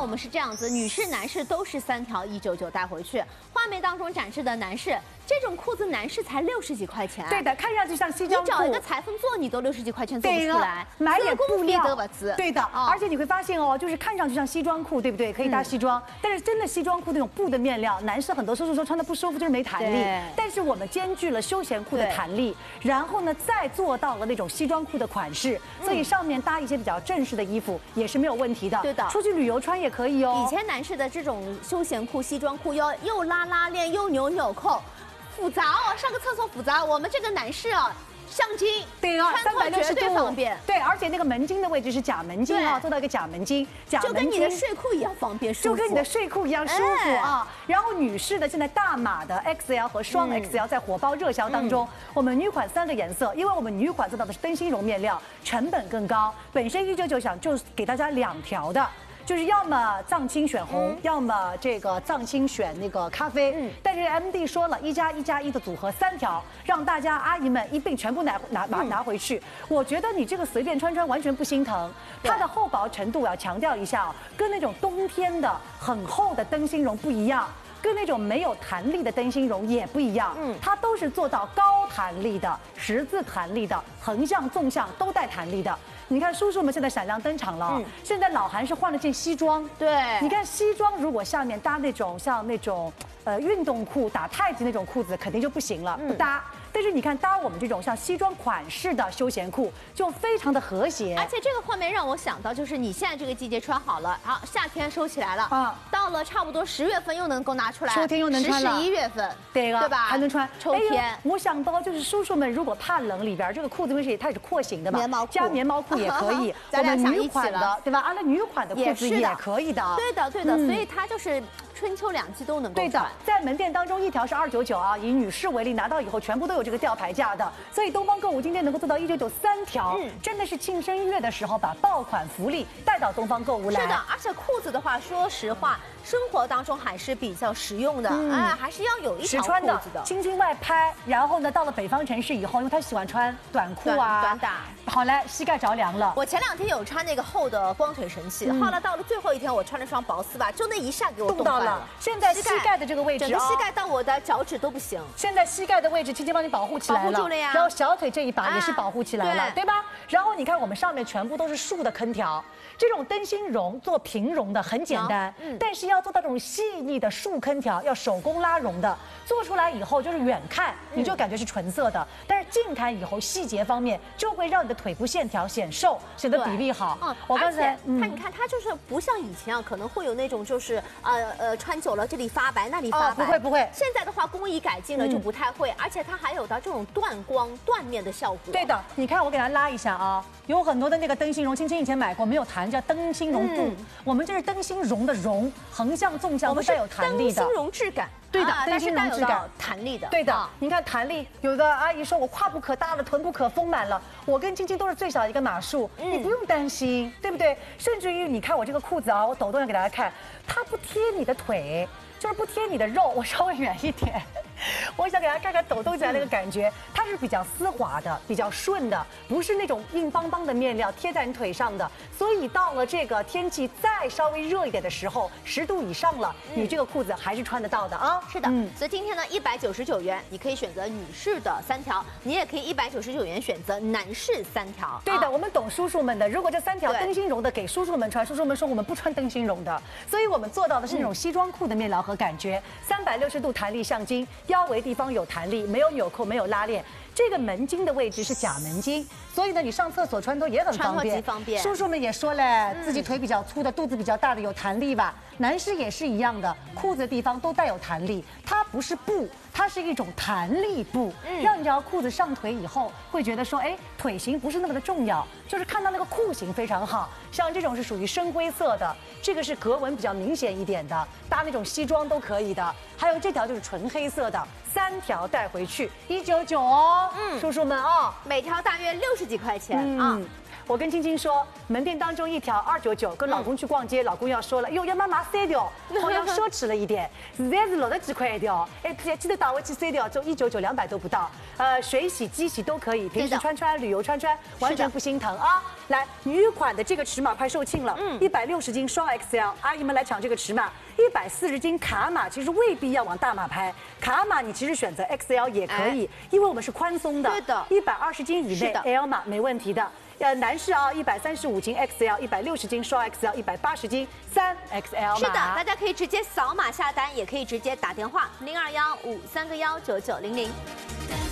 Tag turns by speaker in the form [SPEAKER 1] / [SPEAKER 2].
[SPEAKER 1] 我们是这样子，女士、男士都是3条199带回去。画面当中展示的男士，这种裤子男士才60几块钱。
[SPEAKER 2] 对的，看上去像西装裤。
[SPEAKER 1] 你找一个裁缝做，你都60几块钱做不出来。
[SPEAKER 2] 买点布料。
[SPEAKER 1] 对
[SPEAKER 2] 的，而且你会发现哦，就是看上去像西装裤，对不对？可以搭西装，但是真的西装裤那种布的面料，男士很多说穿的不舒服，就是没弹力。但是我们兼具了休闲裤的弹力，然后呢，再做到了那种西装裤的款式，所以上面搭一些比较正式的衣服也是没有问题的。
[SPEAKER 1] 对的，
[SPEAKER 2] 出去旅游穿也可以哦。
[SPEAKER 1] 以前男士的这种休闲裤、西装裤要又拉链又扭扣，复杂哦，上个厕所复杂。我们这个男士啊。橡筋，
[SPEAKER 2] 对啊，360度
[SPEAKER 1] 方便。
[SPEAKER 2] 对，而且那个门襟的位置是假门襟啊，做到一个假门襟，
[SPEAKER 1] 就跟你的睡裤一样方便舒服，
[SPEAKER 2] 就跟你的睡裤一样舒服啊。然后女士的现在大码的 XL 和双 XL 在火爆热销当中，我们女款3个颜色，因为我们女款做到的是灯芯绒面料，成本更高，本身199想就给大家2条的。就是要么藏青选红，要么这个藏青选那个咖啡。但是 MD 说了，1+1+1的组合3条，让大家阿姨们一并全部拿回去。我觉得你这个随便穿完全不心疼。它的厚薄程度我要强调一下哦，跟那种冬天的很厚的灯芯绒不一样。跟那种没有弹力的灯芯绒也不一样，它都是做到高弹力的、十字弹力的、横向、纵向都带弹力的。你看叔叔们现在闪亮登场了，现在老韩是换了件西装，
[SPEAKER 1] 对，
[SPEAKER 2] 你看西装如果下面搭那种像那种运动裤打太极那种裤子肯定就不行了，不搭。但是你看搭我们这种像西装款式的休闲裤，就非常的和谐。
[SPEAKER 1] 而且这个画面让我想到，就是你现在这个季节穿好了，好夏天收起来了啊，到了差不多10月份又能够拿出来，
[SPEAKER 2] 秋天又能穿了
[SPEAKER 1] ，11月份，
[SPEAKER 2] 对
[SPEAKER 1] 吧？
[SPEAKER 2] 还能穿
[SPEAKER 1] 秋天。
[SPEAKER 2] 我想到就是叔叔们如果怕冷，里边这个裤子因为它也是廓形的嘛，加棉毛裤也可以。我们女款的对吧？按照女款的裤子也可以的。
[SPEAKER 1] 对的，所以它就是春秋2季都能够穿。
[SPEAKER 2] 对的，在门店当中一条是299啊，以女士为例，拿到以后全部都有这个吊牌价的。所以东方购物今天能够做到199 3条，真的是庆生月的时候把爆款福利带到东方购物来。
[SPEAKER 1] 是的，而且裤子的话，说实话，生活当中还是比较实用的，还是要有一条裤子的，
[SPEAKER 2] 轻轻外拍。然后呢，到了北方城市以后，因为他喜欢穿短裤啊、
[SPEAKER 1] 短打，
[SPEAKER 2] 好嘞，膝盖着凉了。
[SPEAKER 1] 我前2天有穿那个厚的光腿神器，后来到了最后一天，我穿了双薄丝吧，就那一下给我冻到了。
[SPEAKER 2] 现在膝盖的这个位置，
[SPEAKER 1] 整个膝盖到我的脚趾都不行。
[SPEAKER 2] 现在膝盖的位置，轻轻帮你保护起来了，
[SPEAKER 1] 保护住了呀。
[SPEAKER 2] 然后小腿这一把也是保护起来了，对吧？然后你看我们上面全部都是竖的坑条，这种灯芯绒做平绒的很简单，但是要做到这种细腻的竖坑条，要手工拉绒的，做出来以后就是远看你就感觉是纯色的，但是近看以后细节方面就会让你的腿部线条显瘦，显得比例好。
[SPEAKER 1] 我刚才你看它就是不像以前啊，可能会有那种就是穿久了这里发白那里发白，
[SPEAKER 2] 不会。
[SPEAKER 1] 现在的话工艺改进了就不太会，而且它还有到这种断光缎面的效果。
[SPEAKER 2] 对的，你看我给它拉一下啊，有很多的那个灯芯绒，青青以前买过没有弹，叫灯芯绒布。我们这是灯芯绒的绒，横向纵向都带有弹力的。
[SPEAKER 1] 灯芯绒质感。
[SPEAKER 2] 对的，
[SPEAKER 1] 但是带有弹力的。
[SPEAKER 2] 对的，你看弹力，有的阿姨说我胯不可大了，臀不可丰满了，我跟晶晶都是最小一个码数，你不用担心，对不对？甚至于你看我这个裤子啊，我抖动要给大家看，它不贴你的腿，就是不贴你的肉，我稍微远一点。我想给大家看看抖动起来那个感觉，它是比较丝滑的，比较顺的，不是那种硬邦邦的面料贴在你腿上的。所以到了这个天气再稍微热一点的时候，10度以上了，你这个裤子还是穿得到的啊。
[SPEAKER 1] 是的，所以今天呢199元，你可以选择女士的3条，你也可以199元选择男士3条。
[SPEAKER 2] 对的，我们懂叔叔们的。如果这3条灯芯绒的给叔叔们穿，叔叔们说我们不穿灯芯绒的，所以我们做到的是那种西装裤的面料和感觉，360度弹力橡筋。腰围地方有弹力，没有纽扣，没有拉链。这个门襟的位置是假门襟，所以呢，你上厕所穿脱也很方便。
[SPEAKER 1] 方便。
[SPEAKER 2] 叔叔们也说了，自己腿比较粗的、肚子比较大的有弹力吧。男士也是一样的，裤子的地方都带有弹力，它不是布，它是一种弹力布，让你这条裤子上腿以后会觉得说，哎，腿型不是那么的重要，就是看到那个裤型非常好。像这种是属于深灰色的，这个是格纹比较明显一点的，搭那种西装都可以的。还有这条就是纯黑色的，3条带回去199哦。叔叔们啊，
[SPEAKER 1] 每条大约60几块钱啊。
[SPEAKER 2] 我跟晶晶说，门店当中一条299，跟老公去逛街，老公要说了，哟，要妈妈3条，好像奢侈了一点，现在是60几块一条，哎，记得打回去3条，就199，200都不到。水洗、机洗都可以，平时穿穿、旅游穿穿，完全不心疼啊。来，女款的这个尺码快售罄了，160斤双 XL， 阿姨们来抢这个尺码。140斤卡码，其实未必要往大码拍，卡码你其实选择 XL 也可以，因为我们是宽松的。
[SPEAKER 1] 对的
[SPEAKER 2] ，120斤以内 L 码没问题的。男士啊，135斤 XL，160斤双 XL，180斤3XL 码。
[SPEAKER 3] 是的，大家可以直接扫码下单，也可以直接打电话0215319900。